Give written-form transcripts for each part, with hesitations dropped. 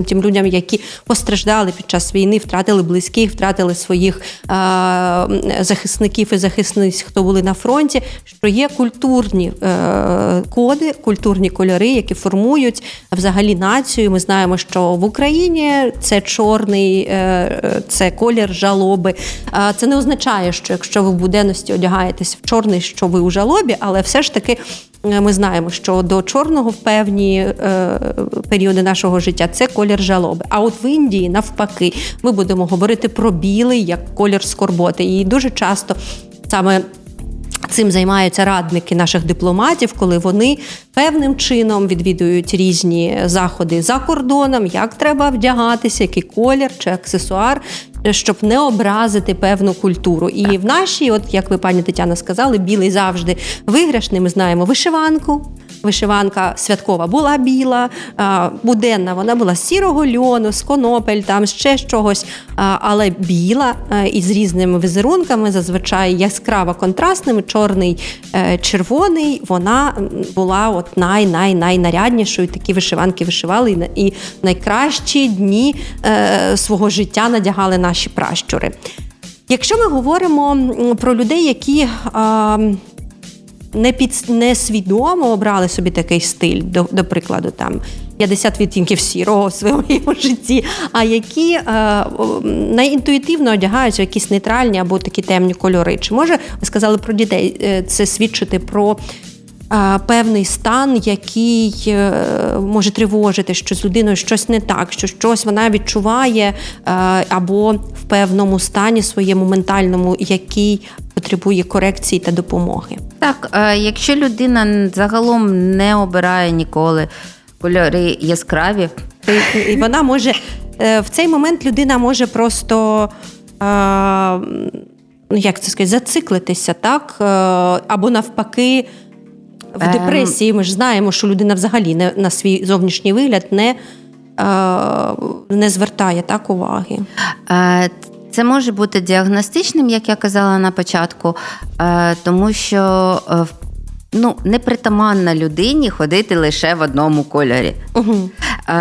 тим людям, які постраждали під час війни, втратили близьких, втратили своїх захисників і захисниць, хто були на фронті, що є культурні коди, культурні кольори, які формують взагалі націю. Ми знаємо, що в Україні це чорний, це колір жалоби. Це не означає, що якщо ви в буденності одягаєтесь в чорний, що ви у жалобі, але все ж таки ми знаємо, що до чорного в певні періоди нашого життя це колір жалоби. А от в Індії, навпаки, ми будемо говорити про білий як колір скорботи. І дуже часто саме цим займаються радники наших дипломатів, коли вони певним чином відвідують різні заходи за кордоном, як треба вдягатися, який колір чи аксесуар, щоб не образити певну культуру. І в нашій, от як ви, пані Тетяна, сказали, білий завжди виграшний. Ми знаємо вишиванку. Вишиванка святкова була біла, буденна вона була з сірого льону, з конопель, там ще з чогось, але біла і з різними візерунками, зазвичай яскраво контрастними, чорний, червоний, вона була от найнаряднішою. Такі вишиванки вишивали і найкращі дні свого життя надягали наші пращури. Якщо ми говоримо про людей, які несвідомо обрали собі такий стиль, до прикладу, там 50 відтінків сірого в своєму житті, а які інтуїтивно одягаються в якісь нейтральні або такі темні кольори. Чи може, ви сказали про дітей, це свідчити про певний стан, який може тривожити, що з людиною щось не так, що щось вона відчуває або в певному стані своєму ментальному, який потребує корекції та допомоги? Так, якщо людина загалом не обирає ніколи кольори яскраві, і вона може, в цей момент людина може просто, як це сказати, зациклитися, так? Або навпаки, в депресії. Ми ж знаємо, що людина взагалі на свій зовнішній вигляд не звертає так уваги. Це може бути діагностичним, як я казала на початку, тому що непритаманно людині ходити лише в одному кольорі. Угу.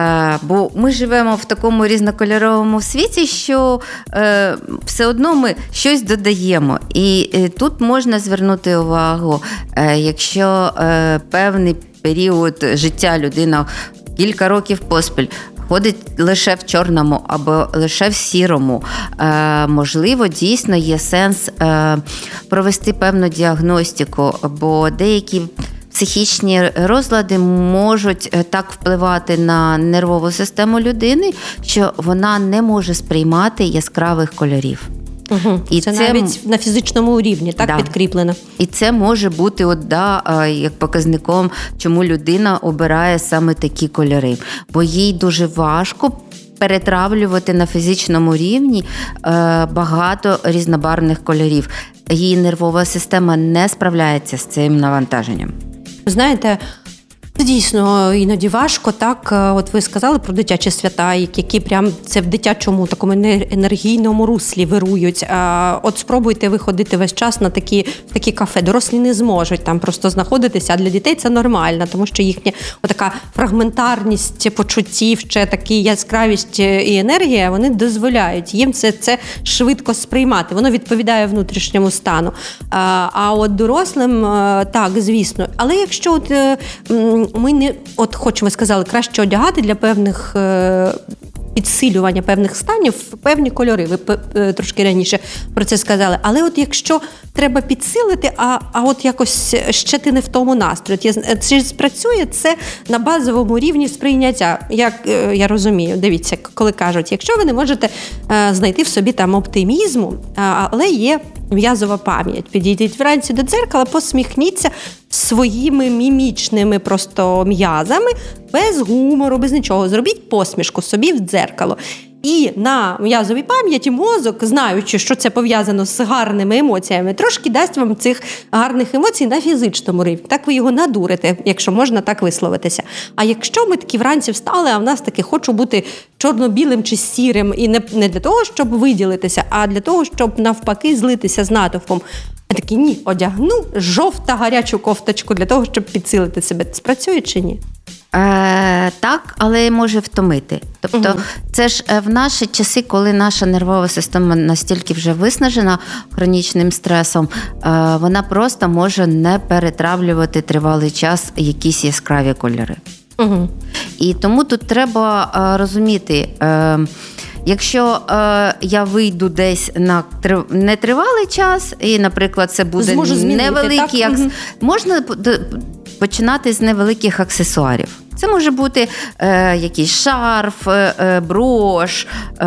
Бо ми живемо в такому різнокольоровому світі, що все одно ми щось додаємо. І тут можна звернути увагу, якщо певний період життя людина кілька років поспіль ходить лише в чорному або лише в сірому, можливо, дійсно є сенс провести певну діагностику, бо деякі психічні розлади можуть так впливати на нервову систему людини, що вона не може сприймати яскравих кольорів. Угу. І це навіть на фізичному рівні, так, підкріплено. І це може бути як показником, чому людина обирає саме такі кольори. Бо їй дуже важко перетравлювати на фізичному рівні багато різнобарвних кольорів. Її нервова система не справляється з цим навантаженням. Знаєте, дійсно, іноді важко, так, от ви сказали про дитячі свята, які прям це в дитячому такому енергійному руслі вирують. От спробуйте виходити весь час в такі кафе. Дорослі не зможуть там просто знаходитися, а для дітей це нормально, тому що їхня така фрагментарність почуттів, ще такі яскравість і енергія, вони дозволяють їм це швидко сприймати. Воно відповідає внутрішньому стану. А от дорослим, так, звісно. Але якщо ми не, хоч ви сказали, краще одягати для певних підсилювання певних станів певні кольори. Ви трошки раніше про це сказали. Але от якщо треба підсилити, а от якось ще ти не в тому настрої. Чи спрацює це на базовому рівні сприйняття? Як я розумію, дивіться, коли кажуть, якщо ви не можете знайти в собі там оптимізму, але є м'язова пам'ять. Підійдіть вранці до дзеркала, посміхніться своїми мімічними просто м'язами, без гумору, без нічого. Зробіть посмішку собі в дзеркало. І на м'язовій пам'яті мозок, знаючи, що це пов'язано з гарними емоціями, трошки дасть вам цих гарних емоцій на фізичному рівні. Так ви його надурите, якщо можна так висловитися. А якщо ми такі вранці встали, а в нас таки хочу бути чорно-білим чи сірим, і не для того, щоб виділитися, а для того, щоб навпаки злитися з натовпом. Я такий, ні, одягну жовто-гарячу кофточку для того, щоб підсилити себе. Спрацює чи ні? Так, але може втомити. Тобто це ж в наші часи, коли наша нервова система настільки вже виснажена хронічним стресом, вона просто може не перетравлювати тривалий час якісь яскраві кольори. І тому тут треба розуміти, якщо я вийду десь на нетривалий час, і, наприклад, це буде невеликий, можна починати з невеликих аксесуарів. Це може бути якийсь шарф, брош,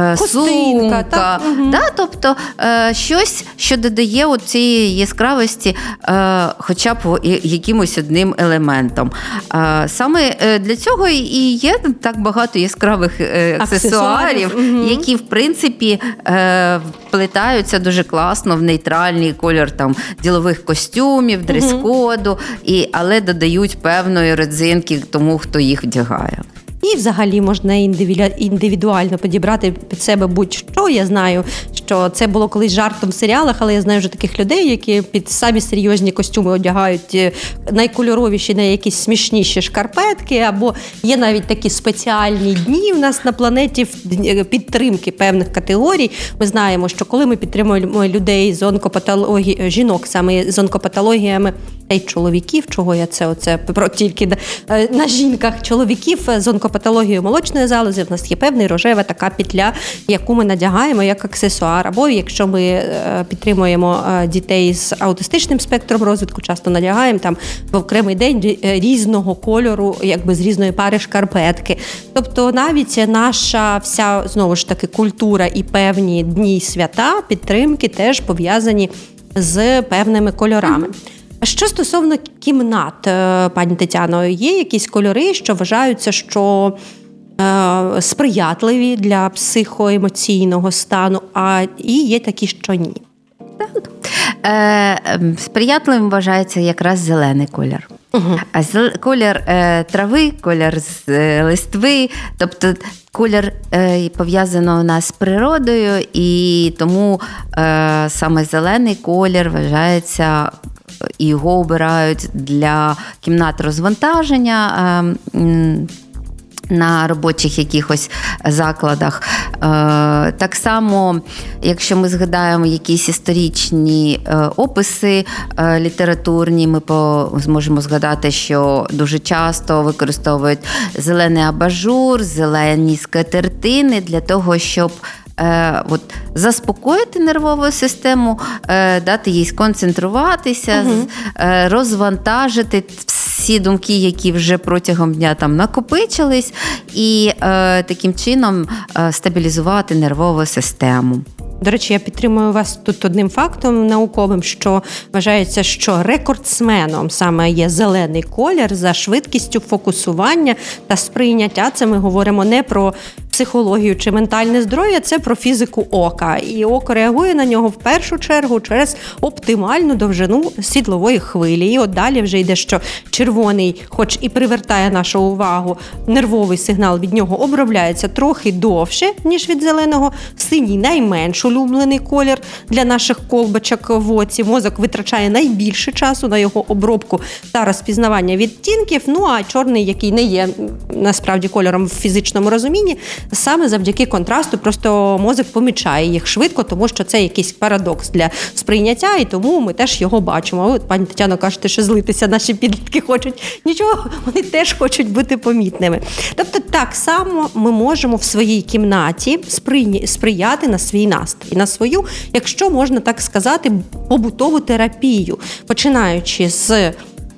сумка. Тобто щось, що додає цієї яскравості хоча б якимось одним елементом. Саме для цього і є так багато яскравих аксесуарів, які, в принципі, вплетаються дуже класно в нейтральний кольор там, ділових костюмів, дрес-коду, але додають певної родзинки тому, хто їх вдягає. І взагалі можна індивідуально підібрати під себе будь-що. Я знаю, що це було колись жартом в серіалах, але я знаю вже таких людей, які під самі серйозні костюми одягають найкольоровіші, якісь смішніші шкарпетки, або є навіть такі спеціальні дні в нас на планеті підтримки певних категорій. Ми знаємо, що коли ми підтримуємо людей з онкопатологією, жінок саме з онкопатологіями, та й чоловіків, чого я це тільки на жінках, чоловіків з онкопатологією молочної залози, в нас є певна рожева така петля, яку ми надягаємо як аксесуар. Або якщо ми підтримуємо дітей з аутистичним спектром розвитку, часто надягаємо там в окремий день різного кольору, якби з різної пари шкарпетки. Тобто навіть наша вся, знову ж таки, культура і певні дні свята, підтримки теж пов'язані з певними кольорами. Що стосовно кімнат, пані Тетяно, є якісь кольори, що вважаються, що сприятливі для психоемоційного стану, і є такі, що ні? Сприятливим вважається якраз зелений колір. Колір трави, колір листви, тобто колір пов'язано у нас з природою, і тому саме зелений колір вважається, і його обирають для кімнат розвантаження на робочих якихось закладах. Так само, якщо ми згадаємо якісь історичні описи літературні, ми зможемо згадати, що дуже часто використовують зелений абажур, зелені скатертини для того, щоб заспокоїти нервову систему, дати їй сконцентруватися, розвантажити всі думки, які вже протягом дня там накопичились, і таким чином стабілізувати нервову систему. До речі, я підтримую вас тут одним фактом науковим, що вважається, що рекордсменом саме є зелений колір за швидкістю фокусування та сприйняття. Це ми говоримо не про психологію чи ментальне здоров'я, це про фізику ока. І око реагує на нього в першу чергу через оптимальну довжину світлової хвилі. І от далі вже йде, що червоний, хоч і привертає нашу увагу, нервовий сигнал від нього обробляється трохи довше, ніж від зеленого. Синій найменш улюблений колір для наших колбочок в оці. Мозок витрачає найбільше часу на його обробку та розпізнавання відтінків. Ну а чорний, який не є насправді кольором в фізичному розумінні, саме завдяки контрасту просто мозок помічає їх швидко, тому що це якийсь парадокс для сприйняття, і тому ми теж його бачимо. От, пані Тетяно, кажете, що злитися наші підлітки хочуть. Нічого, вони теж хочуть бути помітними. Тобто так само ми можемо в своїй кімнаті сприяти на свій настрій, на свою, якщо можна так сказати, побутову терапію, починаючи з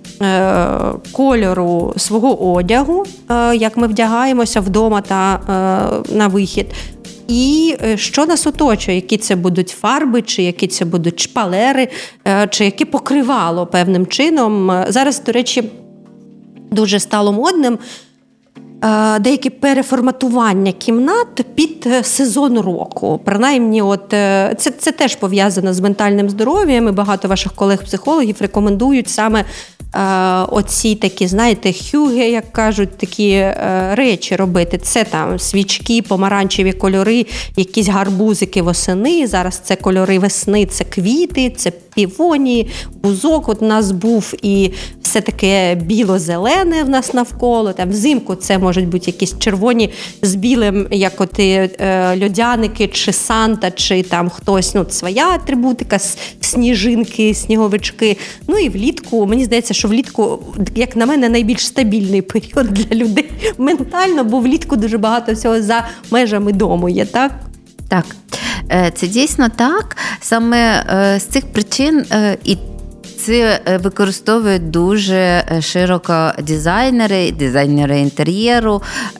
кольору свого одягу, як ми вдягаємося вдома та на вихід, і що нас оточує, які це будуть фарби, чи які це будуть шпалери, чи яке покривало певним чином. Зараз, до речі, дуже стало модним деякі переформатування кімнат під сезон року. Принаймні, це теж пов'язано з ментальним здоров'ям, і багато ваших колег-психологів рекомендують саме оці такі, знаєте, хюги, як кажуть, такі речі робити. Це там свічки, помаранчеві кольори, якісь гарбузики восени. Зараз це кольори весни, це квіти, це півонії, бузок от у нас був, і все таке біло-зелене в нас навколо. Там взимку це можуть бути якісь червоні з білим, як от льодяники, чи Санта, чи там хтось, своя атрибутика, сніжинки, сніговички. Ну і влітку, мені здається, що влітку, як на мене, найбільш стабільний період для людей ментально, бо влітку дуже багато всього за межами дому є, так? Так, це дійсно так. Саме з цих причин і це використовують дуже широко дизайнери інтер'єру,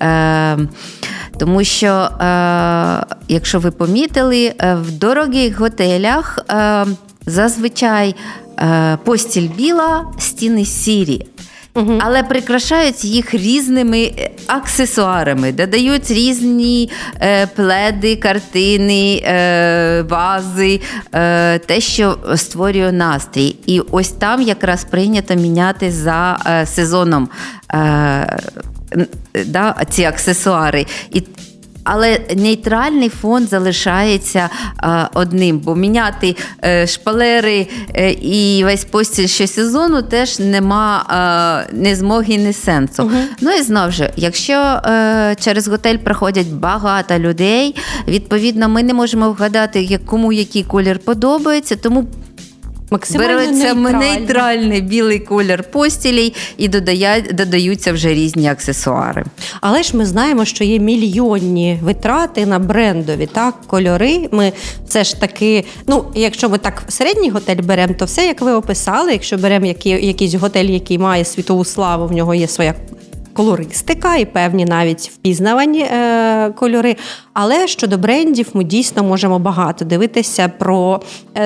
тому що, якщо ви помітили, в дорогих готелях зазвичай постіль біла, стіни сірі. Але прикрашають їх різними аксесуарами, додають різні пледи, картини, вази, те, що створює настрій. І ось там якраз прийнято міняти за сезоном ці аксесуари. Але нейтральний фон залишається одним, бо міняти шпалери і весь постіль щосезону теж нема ні змоги, ні сенсу. Ну і знову ж, якщо через готель проходять багато людей, відповідно, ми не можемо вгадати, кому який колір подобається, тому береться нейтральний білий колір постілей і додаються вже різні аксесуари. Але ж ми знаємо, що є мільйонні витрати на брендові кольори. Ми все ж таки, якщо ми так середній готель беремо, то все, як ви описали. Якщо беремо якийсь готель, який має світову славу, в нього є своя колористика і певні навіть впізнавані кольори. Але щодо брендів ми дійсно можемо багато дивитися про,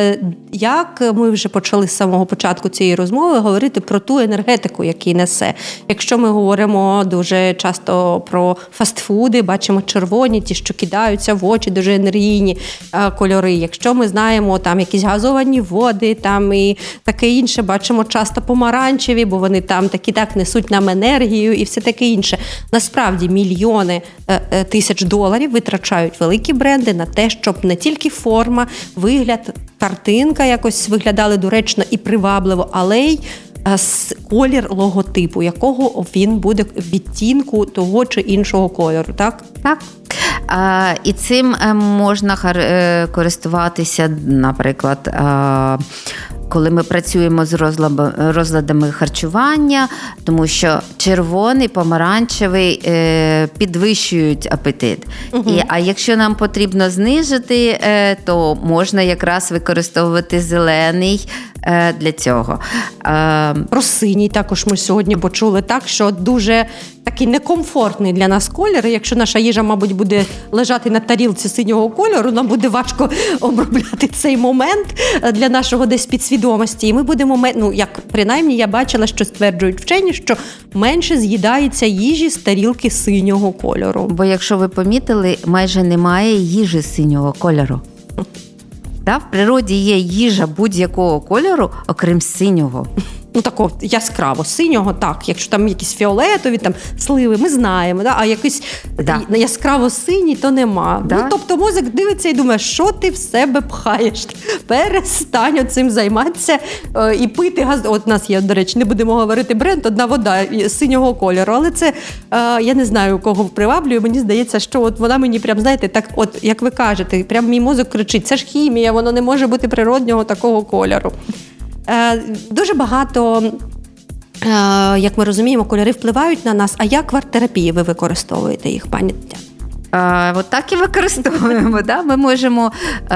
як ми вже почали з самого початку цієї розмови говорити про ту енергетику, яку несе. Якщо ми говоримо дуже часто про фастфуди, бачимо червоні, ті, що кидаються в очі, дуже енергійні кольори. Якщо ми знаємо там якісь газовані води там і таке інше, бачимо часто помаранчеві, бо вони там так несуть нам енергію і все таке інше. Насправді мільйони тисяч доларів витрачають великі бренди на те, щоб не тільки форма, вигляд, картинка якось виглядали доречно і привабливо, але й колір логотипу, якого він буде відтінку того чи іншого кольору, так? Так. І цим можна користуватися, наприклад, коли ми працюємо з розладами харчування, тому що червоний, помаранчевий підвищують апетит. А якщо нам потрібно знижити, то можна якраз використовувати зелений для цього. Про синій також ми сьогодні почули, так, що дуже такий некомфортний для нас колір. Якщо наша їжа, мабуть, буде лежати на тарілці синього кольору, нам буде важко обробляти цей момент для нашого десь підсвідомості. І ми будемо, принаймні я бачила, що стверджують вчені, що менше з'їдається їжі з тарілки синього кольору. Бо якщо ви помітили, майже немає їжі синього кольору. В природі є їжа будь-якого кольору, окрім синього. Такого яскраво синього, так. Якщо там якісь фіолетові, там сливи, ми знаємо, а якийсь яскраво синій, то нема. Тобто мозок дивиться і думає, що ти в себе пхаєш? Перестань цим займатися і пити газ. От у нас є, до речі, не будемо говорити бренд, одна вода синього кольору, але це, я не знаю, кого приваблює, мені здається, що от вона мені прям, знаєте, так от, як ви кажете, прям мій мозок кричить, це ж хімія, воно не може бути природнього такого кольору. Дуже багато, як ми розуміємо, кольори впливають на нас. А як в арт-терапії ви використовуєте їх, пані Тетяно? От так і використовуємо. Ми можемо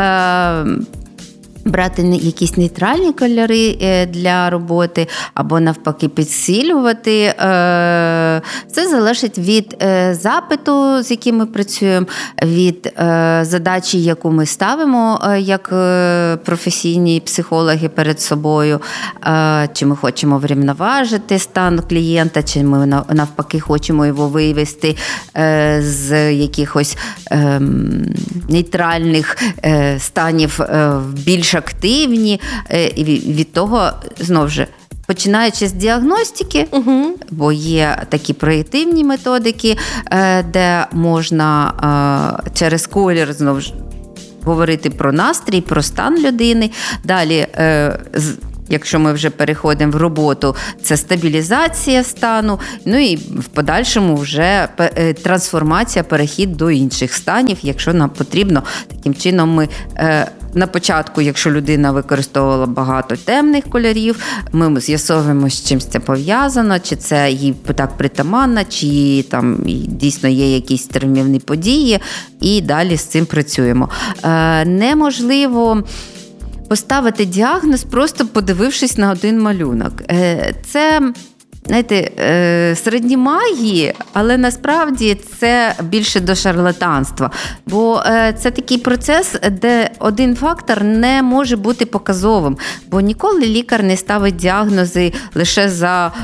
брати якісь нейтральні кольори для роботи або навпаки підсилювати. Це залежить від запиту, з яким ми працюємо, від задачі, яку ми ставимо як професійні психологи перед собою, чи ми хочемо врівноважити стан клієнта, чи ми навпаки хочемо його вивести з якихось нейтральних станів в більш активні, і від того, знову ж, починаючи з діагностики, бо є такі проєктивні методики, де можна через колір, знову ж, говорити про настрій, про стан людини. Далі якщо ми вже переходимо в роботу, це стабілізація стану, ну і в подальшому вже трансформація, перехід до інших станів, якщо нам потрібно. Таким чином ми на початку, якщо людина використовувала багато темних кольорів, ми з'ясовуємо, з чим це пов'язано, чи це їй так притаманно, чи там дійсно є якісь травмівні події, і далі з цим працюємо. Неможливо поставити діагноз, просто подивившись на один малюнок. Це, знаєте, середні магії, але насправді це більше до шарлатанства. Бо це такий процес, де один фактор не може бути показовим. Бо ніколи лікар не ставить діагнози лише за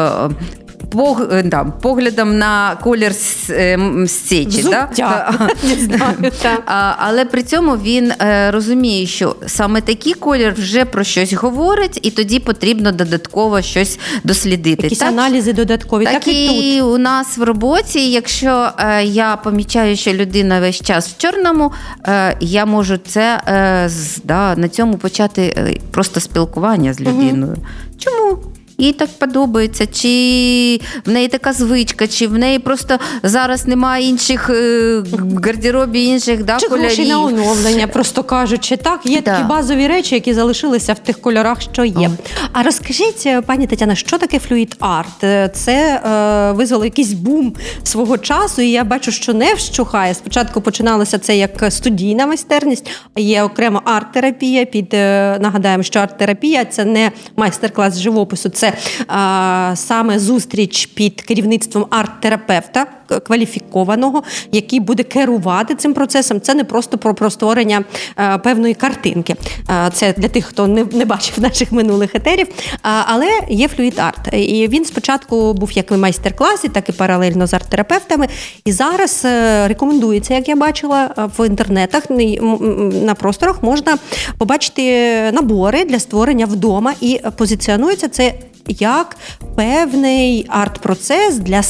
поглядом на колір сечі. Не знаю, але при цьому він розуміє, що саме такий колір вже про щось говорить, і тоді потрібно додатково щось дослідити. Якісь аналізи додаткові. Так і тут у нас в роботі, якщо я помічаю, що людина весь час в чорному, я можу це на цьому почати просто спілкування з людиною. Чому? Їй так подобається, чи в неї така звичка, чи в неї просто зараз немає інших гардеробів, інших чи кольорів. Чи грошей на оновлення, просто кажучи. Так, є такі базові речі, які залишилися в тих кольорах, що є. А розкажіть, пані Тетяна, що таке флюїд-арт? Це визвало якийсь бум свого часу, і я бачу, що не вщухає. Спочатку починалося це як студійна майстерність, є окремо арт-терапія. Нагадаємо, що арт-терапія – це не майстер-клас живопису, це саме зустріч під керівництвом арт-терапевта, кваліфікованого, який буде керувати цим процесом. Це не просто про створення певної картинки. Це для тих, хто не бачив наших минулих етерів. Але є флюїд-арт. І він спочатку був як в майстер-класі, так і паралельно з арт-терапевтами. І зараз рекомендується, як я бачила, в інтернетах, на просторах можна побачити набори для створення вдома. І позиціонується це як певний арт-процес для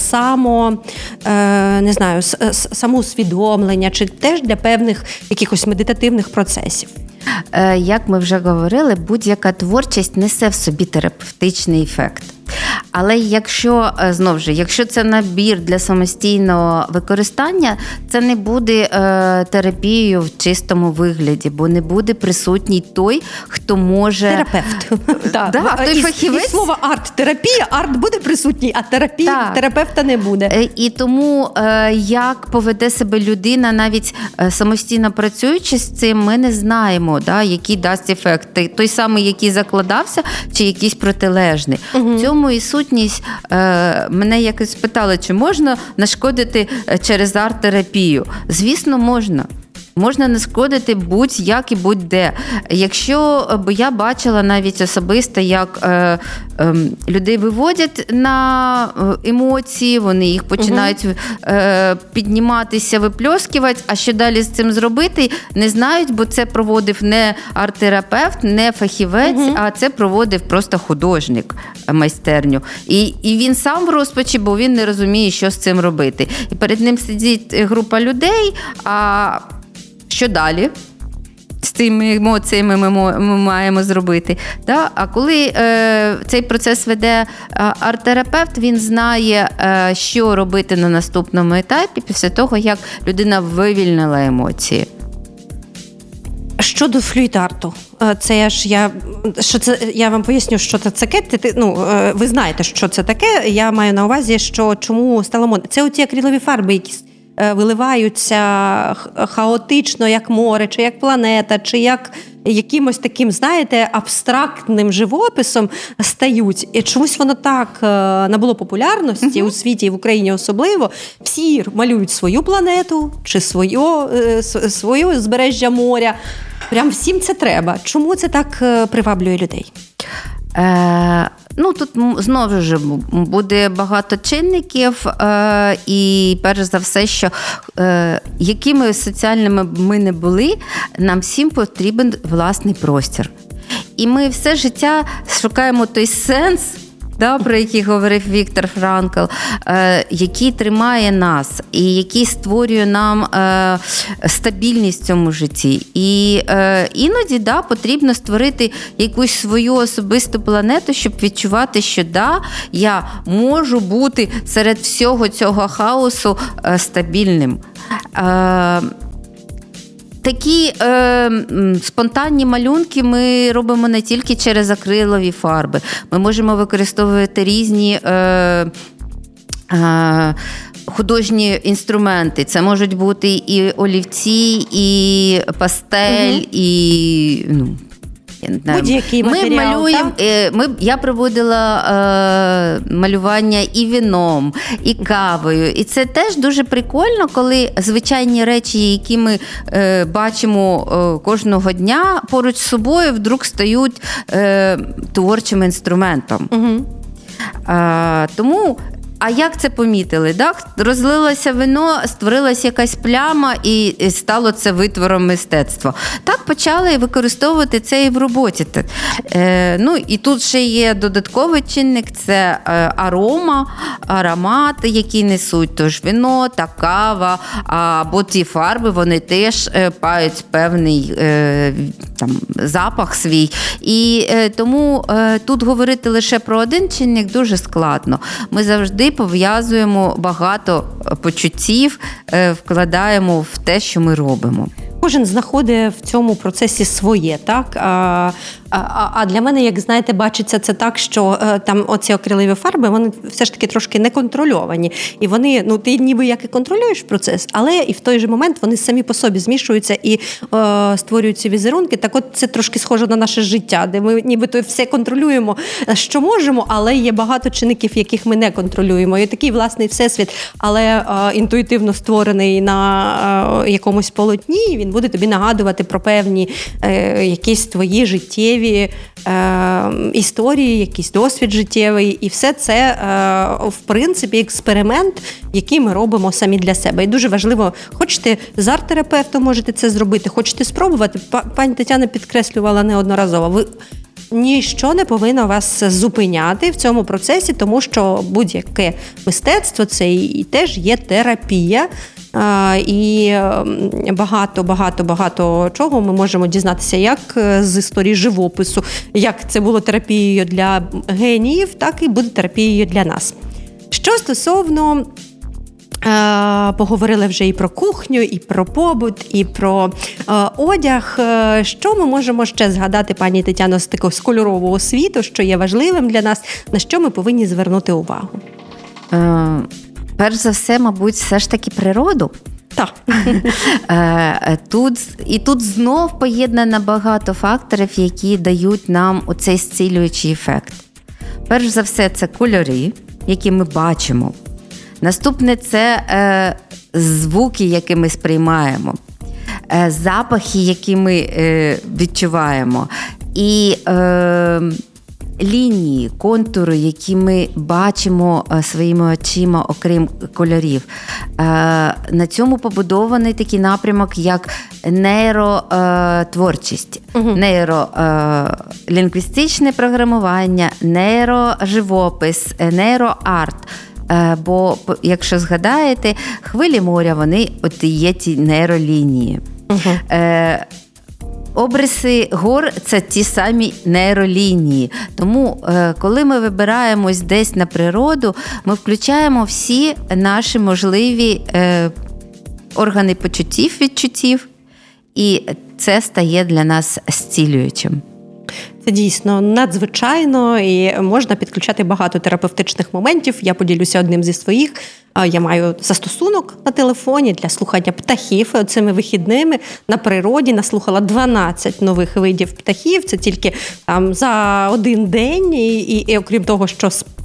самоусвідомлення, чи теж для певних якихось медитативних процесів. Як ми вже говорили, будь-яка творчість несе в собі терапевтичний ефект. Але якщо це набір для самостійного використання, це не буде терапією в чистому вигляді, бо не буде присутній той, хто може... Терапевт. Той фахівець. І слово арт-терапія, арт буде присутній, а терапевта не буде. І тому, як поведе себе людина, навіть самостійно працюючи з цим, ми не знаємо, який дасть ефект. Той самий, який закладався, чи якийсь протилежний. В цьому і сутність. Мене якось спитали, чи можна нашкодити через арт-терапію. Звісно, можна. Можна нашкодити будь-як і будь-де. Бо я бачила навіть особисто, як людей виводять на емоції, вони їх починають підніматися, випльоскувати, а що далі з цим зробити, не знають, бо це проводив не арт-терапевт, не фахівець, а це проводив просто художник майстерню. І він сам в розпачі, бо він не розуміє, що з цим робити. І перед ним сидить група людей, а що далі з цими емоціями ми маємо зробити? А коли цей процес веде арт-терапевт, він знає, що робити на наступному етапі після того, як людина вивільнила емоції. Щодо флюїд-арту, я вам поясню, що це таке. Ви знаєте, що це таке. Я маю на увазі, що чому стало модно. Це оці акрилові фарби, які виливаються хаотично, як море, чи як планета, чи як якимось таким, абстрактним живописом стають. І чомусь воно так набуло популярності у світі і в Україні особливо. Всі малюють свою планету, чи своє збережжя моря. Прям всім це треба. Чому це так приваблює людей? Тут знову ж буде багато чинників, і перш за все, що якими соціальними ми не були, нам всім потрібен власний простір. І ми все життя шукаємо той сенс да, про який говорив Віктор Франкл, який тримає нас і який створює нам стабільність в цьому житті. І іноді, да, потрібно створити якусь свою особисту планету, щоб відчувати, що да, я можу бути серед всього цього хаосу стабільним. Такі спонтанні малюнки ми робимо не тільки через акрилові фарби. Ми можемо використовувати різні художні інструменти. Це можуть бути і олівці, і пастель, і... будь-який матеріал, ми малюємо, я проводила малювання і віном, і кавою. І це теж дуже прикольно, коли звичайні речі, які ми бачимо кожного дня, поруч з собою вдруг стають творчим інструментом. Тому... А як це помітили? Так? Розлилося вино, створилася якась пляма і стало це витвором мистецтва. Так почали використовувати це і в роботі. І тут ще є додатковий чинник – це аромати, які несуть тож вино та кава, або ті фарби, вони теж мають певний запах свій. І тому тут говорити лише про один чинник дуже складно. Ми завжди пов'язуємо багато почуттів, вкладаємо в те, що ми робимо. Кожен знаходить в цьому процесі своє, так? А для мене, як знаєте, бачиться це так, що там оці акрилові фарби, вони все ж таки трошки неконтрольовані. І вони, ти ніби як і контролюєш процес, але і в той же момент вони самі по собі змішуються і створюють ці візерунки. Так от це трошки схоже на наше життя, де ми нібито все контролюємо, що можемо, але є багато чинників, яких ми не контролюємо. І такий власний всесвіт, але інтуїтивно створений на якомусь полотні, він буде тобі нагадувати про певні якісь твої життєві історії, якийсь досвід життєвий. І все це, в принципі, експеримент, який ми робимо самі для себе. І дуже важливо, хочете з арт-терапевтом можете це зробити, хочете спробувати. Пані Тетяна підкреслювала неодноразово. Ніщо не повинно вас зупиняти в цьому процесі, тому що будь-яке мистецтво – це і теж є терапія. І багато чого ми можемо дізнатися як з історії живопису, як це було терапією для геніїв, так і буде терапією для нас. Що стосовно, поговорили вже і про кухню, і про побут, і про одяг. Що ми можемо ще згадати, пані Тетяно, з кольорового світу, що є важливим для нас, на що ми повинні звернути увагу? Перш за все, мабуть, все ж таки природу. Так. Тут знов поєднано багато факторів, які дають нам оцей зцілюючий ефект. Перш за все, це кольори, які ми бачимо. Наступне – це звуки, які ми сприймаємо. Запахи, які ми відчуваємо. І лінії, контури, які ми бачимо своїми очима, окрім кольорів. На цьому побудований такий напрямок, як нейротворчість, нейролінгвістичне програмування, нейроживопис, нейроарт. Бо, якщо згадаєте, хвилі моря, вони от є ті нейролінії. Обриси гор – це ті самі нейролінії. Тому, коли ми вибираємось десь на природу, ми включаємо всі наші можливі органи відчуттів, і це стає для нас зцілюючим. Це дійсно надзвичайно, і можна підключати багато терапевтичних моментів. Я поділюся одним зі своїх. Я маю застосунок на телефоні для слухання птахів. Цими вихідними на природі наслухала 12 нових видів птахів. Це тільки там за один день. І окрім того, що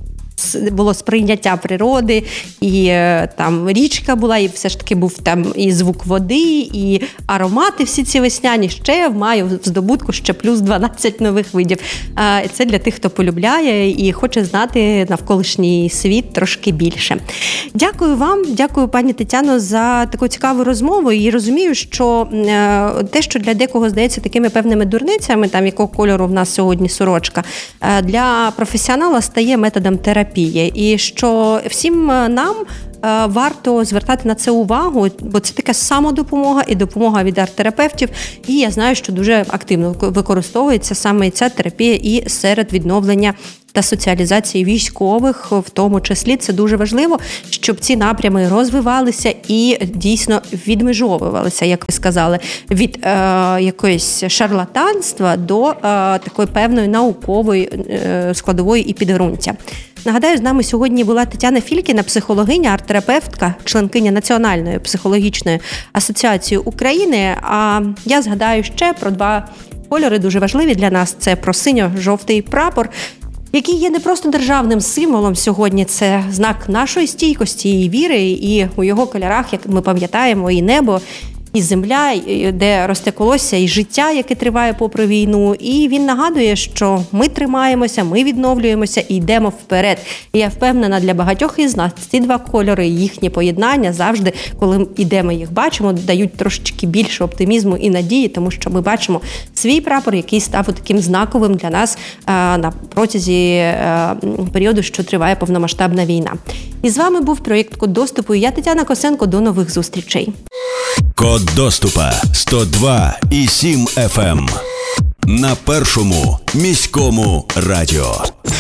було сприйняття природи, і там річка була, і все ж таки був там і звук води, і аромати всі ці весняні. Ще маю в здобутку ще плюс 12 нових видів. Це для тих, хто полюбляє і хоче знати навколишній світ трошки більше. Дякую вам, дякую, пані Тетяно, за таку цікаву розмову. І розумію, що те, що для декого здається такими певними дурницями, там якого кольору в нас сьогодні сорочка, для професіонала стає методом терапії. І що всім нам варто звертати на це увагу, бо це така самодопомога і допомога від арт-терапевтів. І я знаю, що дуже активно використовується саме ця терапія і серед відновлення та соціалізації військових, в тому числі. Це дуже важливо, щоб ці напрями розвивалися і дійсно відмежовувалися, як ви сказали, від якоїсь шарлатанства до такої певної наукової складової і підґрунтя. Нагадаю, з нами сьогодні була Тетяна Фількіна, психологиня, арт-терапевтка, членкиня Національної психологічної асоціації України. А я згадаю ще про два кольори дуже важливі для нас. Це про синьо-жовтий прапор, який є не просто державним символом сьогодні, це знак нашої стійкості і віри, і у його кольорах, як ми пам'ятаємо, і небо, і земля, де росте колосся, і життя, яке триває попри війну. І він нагадує, що ми тримаємося, ми відновлюємося і йдемо вперед. І я впевнена, для багатьох із нас ці два кольори, їхнє поєднання завжди, коли йдемо, їх бачимо, дають трошечки більше оптимізму і надії, тому що ми бачимо свій прапор, який став таким знаковим для нас на протязі періоду, що триває повномасштабна війна. І з вами був проєкт «Код доступу». І я, Тетяна Косенко. До нових зустрічей. Код доступа 102,7 FM на першому міському радіо.